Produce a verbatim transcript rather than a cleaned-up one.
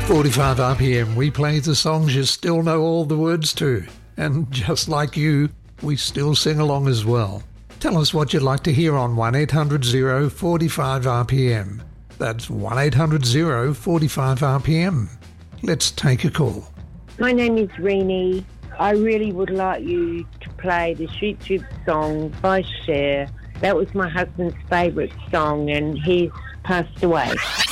forty-five R P M, we play the songs you still know all the words to. And just like you, we still sing along as well. Tell us what you'd like to hear on one eight hundred oh forty-five R P M. That's one eight hundred oh forty-five R P M. Let's take a call. My name is Renee. I really would like you to play the Shoot Tube song by Cher. That was my husband's favourite song and he's passed away.